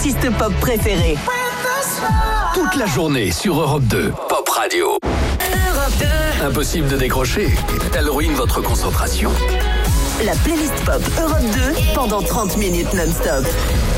artistes pop préférés. Toute la journée sur Europe 2, Pop Radio. Europe 2. Impossible de décrocher. Elle ruine votre concentration. La playlist pop Europe 2 pendant 30 minutes non-stop.